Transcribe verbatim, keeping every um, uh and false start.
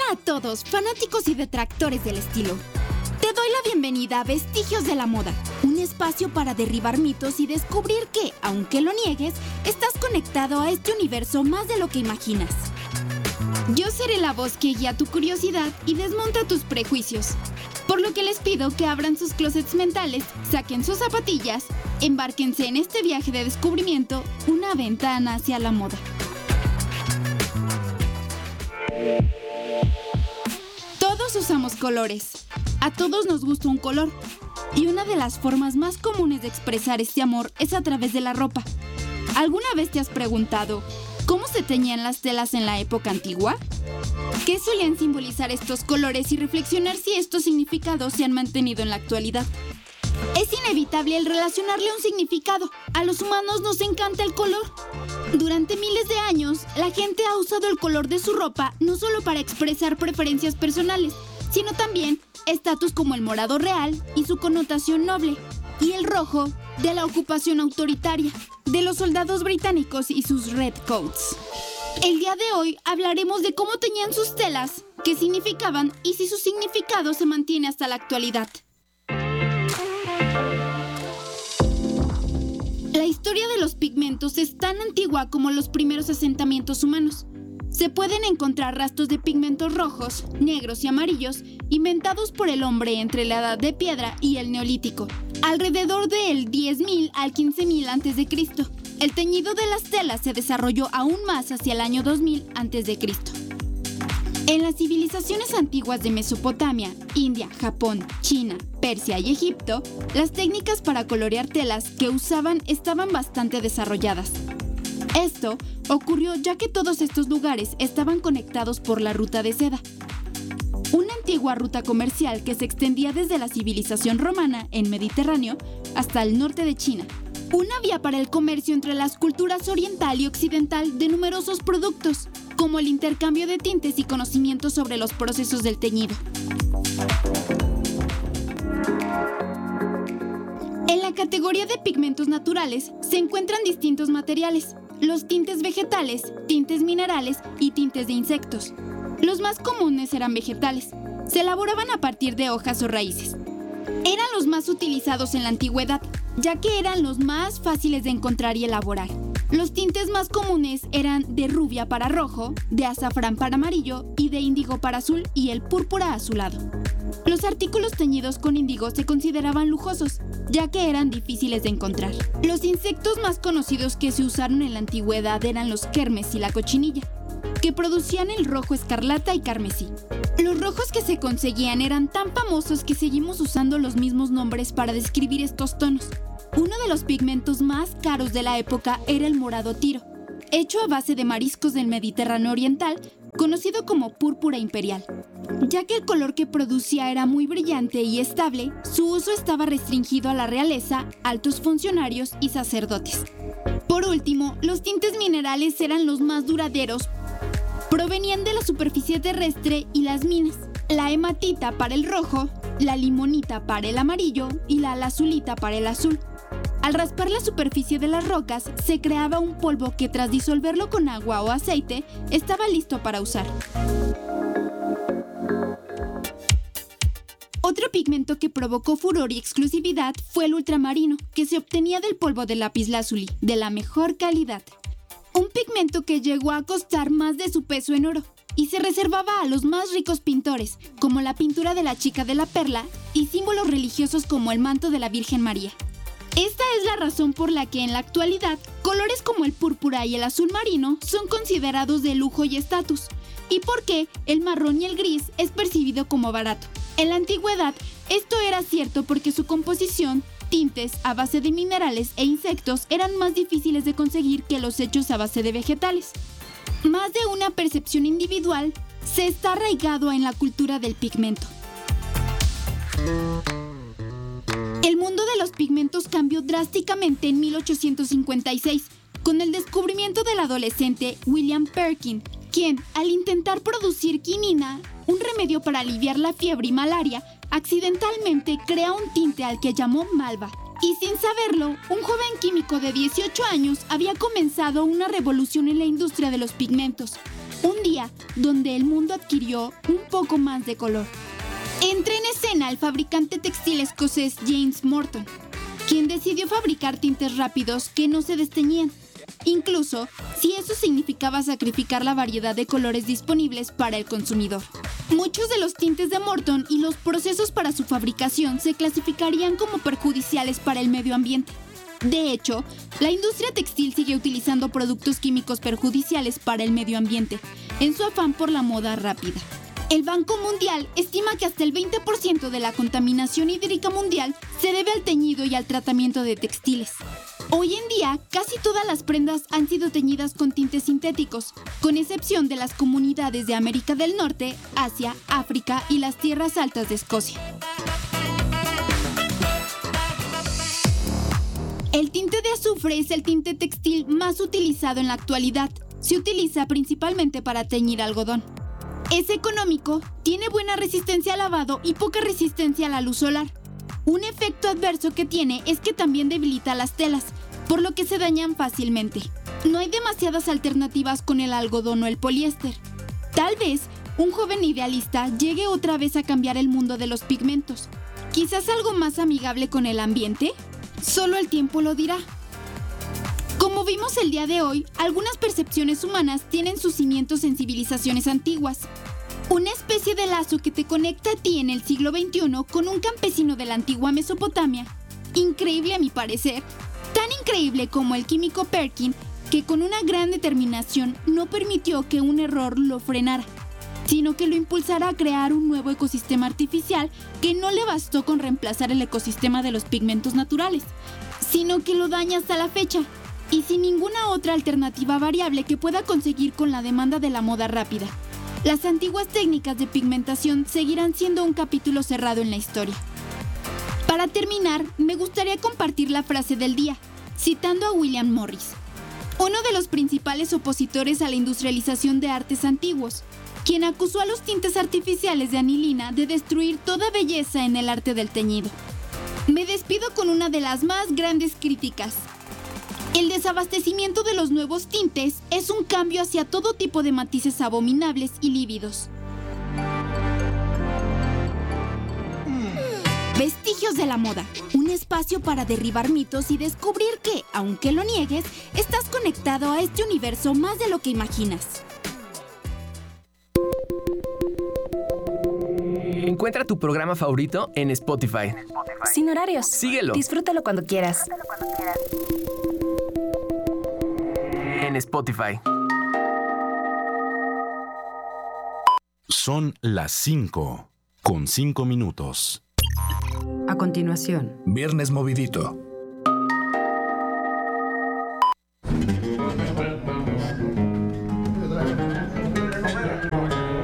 a todos, fanáticos y detractores del estilo. Te doy la bienvenida a Vestigios de la Moda, un espacio para derribar mitos y descubrir que, aunque lo niegues, estás conectado a este universo más de lo que imaginas. Yo seré la voz que guía tu curiosidad y desmonta tus prejuicios, por lo que les pido que abran sus closets mentales, saquen sus zapatillas, embárquense en este viaje de descubrimiento, una ventana hacia la moda. Todos usamos colores. A todos nos gusta un color. Y una de las formas más comunes de expresar este amor es a través de la ropa. ¿Alguna vez te has preguntado cómo se teñían las telas en la época antigua? ¿Qué solían simbolizar estos colores y reflexionar si estos significados se han mantenido en la actualidad? Es inevitable el relacionarle un significado. A los humanos nos encanta el color. Durante miles de años, la gente ha usado el color de su ropa no solo para expresar preferencias personales, sino también estatus como el morado real y su connotación noble, y el rojo de la ocupación autoritaria, de los soldados británicos y sus redcoats. El día de hoy hablaremos de cómo teñían sus telas, qué significaban y si su significado se mantiene hasta la actualidad. La historia de los pigmentos es tan antigua como los primeros asentamientos humanos. Se pueden encontrar rastros de pigmentos rojos, negros y amarillos inventados por el hombre entre la Edad de Piedra y el Neolítico, alrededor del diez mil al quince mil antes de Cristo. El teñido de las telas se desarrolló aún más hacia el año dos mil antes de Cristo. En las civilizaciones antiguas de Mesopotamia, India, Japón, China, Persia y Egipto, las técnicas para colorear telas que usaban estaban bastante desarrolladas. Esto ocurrió ya que todos estos lugares estaban conectados por la ruta de seda, una antigua ruta comercial que se extendía desde la civilización romana en Mediterráneo hasta el norte de China, una vía para el comercio entre las culturas oriental y occidental de numerosos productos, como el intercambio de tintes y conocimientos sobre los procesos del teñido. En la categoría de pigmentos naturales se encuentran distintos materiales: los tintes vegetales, tintes minerales y tintes de insectos. Los más comunes eran vegetales. Se elaboraban a partir de hojas o raíces. Eran los más utilizados en la antigüedad, ya que eran los más fáciles de encontrar y elaborar. Los tintes más comunes eran de rubia para rojo, de azafrán para amarillo y de índigo para azul y el púrpura azulado. Los artículos teñidos con índigo se consideraban lujosos, ya que eran difíciles de encontrar. Los insectos más conocidos que se usaron en la antigüedad eran los kermes y la cochinilla, que producían el rojo escarlata y carmesí. Los rojos que se conseguían eran tan famosos que seguimos usando los mismos nombres para describir estos tonos. Uno de los pigmentos más caros de la época era el morado tiro, hecho a base de mariscos del Mediterráneo oriental, conocido como púrpura imperial. Ya que el color que producía era muy brillante y estable, su uso estaba restringido a la realeza, altos funcionarios y sacerdotes. Por último, los tintes minerales eran los más duraderos. Provenían de la superficie terrestre y las minas. La hematita para el rojo, la limonita para el amarillo y la lazulita para el azul. Al raspar la superficie de las rocas, se creaba un polvo que tras disolverlo con agua o aceite, estaba listo para usar. Otro pigmento que provocó furor y exclusividad fue el ultramarino, que se obtenía del polvo de lapislázuli, de la mejor calidad. Un pigmento que llegó a costar más de su peso en oro y se reservaba a los más ricos pintores, como la pintura de la chica de la perla y símbolos religiosos como el manto de la Virgen María. Esta es la razón por la que en la actualidad, colores como el púrpura y el azul marino son considerados de lujo y estatus, y por qué el marrón y el gris es percibido como barato. En la antigüedad, esto era cierto porque su composición, tintes a base de minerales e insectos, eran más difíciles de conseguir que los hechos a base de vegetales. Más de una percepción individual se está arraigado en la cultura del pigmento. El mundo de los pigmentos cambió drásticamente en mil ochocientos cincuenta y seis, con el descubrimiento del adolescente William Perkin, quien, al intentar producir quinina, un remedio para aliviar la fiebre y malaria, accidentalmente crea un tinte al que llamó malva. Y sin saberlo, un joven químico de dieciocho años había comenzado una revolución en la industria de los pigmentos. Un día donde el mundo adquirió un poco más de color. Entra en escena el fabricante textil escocés James Morton, quien decidió fabricar tintes rápidos que no se desteñían, incluso si eso significaba sacrificar la variedad de colores disponibles para el consumidor. Muchos de los tintes de Morton y los procesos para su fabricación se clasificarían como perjudiciales para el medio ambiente. De hecho, la industria textil sigue utilizando productos químicos perjudiciales para el medio ambiente, en su afán por la moda rápida. El Banco Mundial estima que hasta el veinte por ciento de la contaminación hídrica mundial se debe al teñido y al tratamiento de textiles. Hoy en día, casi todas las prendas han sido teñidas con tintes sintéticos, con excepción de las comunidades de América del Norte, Asia, África y las tierras altas de Escocia. El tinte de azufre es el tinte textil más utilizado en la actualidad. Se utiliza principalmente para teñir algodón. Es económico, tiene buena resistencia al lavado y poca resistencia a la luz solar. Un efecto adverso que tiene es que también debilita las telas, por lo que se dañan fácilmente. No hay demasiadas alternativas con el algodón o el poliéster. Tal vez un joven idealista llegue otra vez a cambiar el mundo de los pigmentos. ¿Quizás algo más amigable con el ambiente? Solo el tiempo lo dirá. Como vimos el día de hoy, algunas percepciones humanas tienen sus cimientos en civilizaciones antiguas. Una especie de lazo que te conecta a ti en el siglo veintiuno con un campesino de la antigua Mesopotamia. Increíble a mi parecer, tan increíble como el químico Perkin, que con una gran determinación no permitió que un error lo frenara, sino que lo impulsara a crear un nuevo ecosistema artificial que no le bastó con reemplazar el ecosistema de los pigmentos naturales, sino que lo daña hasta la fecha, y sin ninguna otra alternativa variable que pueda conseguir con la demanda de la moda rápida. Las antiguas técnicas de pigmentación seguirán siendo un capítulo cerrado en la historia. Para terminar, me gustaría compartir la frase del día, citando a William Morris, uno de los principales opositores a la industrialización de artes antiguos, quien acusó a los tintes artificiales de anilina de destruir toda belleza en el arte del teñido. Me despido con una de las más grandes críticas. El desabastecimiento de los nuevos tintes es un cambio hacia todo tipo de matices abominables y lívidos. Vestigios de la moda, un espacio para derribar mitos y descubrir que, aunque lo niegues, estás conectado a este universo más de lo que imaginas. Encuentra tu programa favorito en Spotify. Sin horarios. Síguelo. Disfrútalo cuando quieras. En Spotify. Son las cinco, con cinco minutos. A continuación, Viernes Movidito.